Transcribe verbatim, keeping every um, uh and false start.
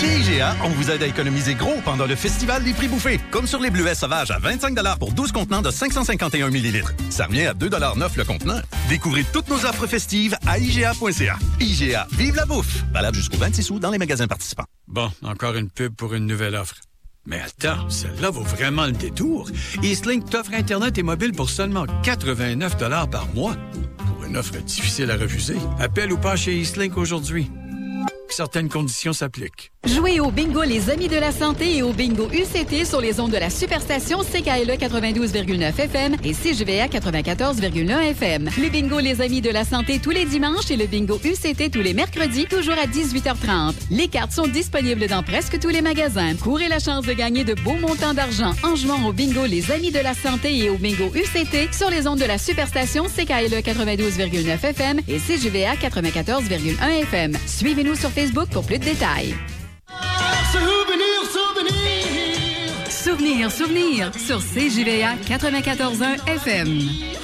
Chez I G A, on vous aide à économiser gros pendant le festival des prix bouffés. Comme sur les bleuets sauvages à vingt-cinq dollars pour douze contenants de cinq cent cinquante et un millilitres. Ça revient à deux dollars neuf le contenant. Découvrez toutes nos offres festives à I G A point C A. I G A, vive la bouffe! Valable jusqu'au vingt-six août dans les magasins participants. Bon, encore une pub pour une nouvelle offre. Mais attends, celle-là vaut vraiment le détour. Eastlink t'offre Internet et mobile pour seulement quatre-vingt-neuf dollars par mois. Pour une offre difficile à refuser, appelle ou pas chez Eastlink aujourd'hui. Certaines conditions s'appliquent. Jouez au bingo Les Amis de la Santé et au bingo U C T sur les ondes de la Superstation C K L E quatre-vingt-douze virgule neuf F M et C J V A quatre-vingt-quatorze virgule un F M. Le bingo Les Amis de la Santé tous les dimanches et le bingo U C T tous les mercredis, toujours à dix-huit heures trente. Les cartes sont disponibles dans presque tous les magasins. Courez la chance de gagner de beaux montants d'argent en jouant au bingo Les Amis de la Santé et au bingo U C T sur les ondes de la Superstation C K L E quatre-vingt-douze virgule neuf F M et C J V A quatre-vingt-quatorze virgule un F M. Suivez-nous sur Facebook pour plus de détails. Souvenir, souvenir. Souvenir, souvenir sur C J V A quatre-vingt-quatorze virgule un F M.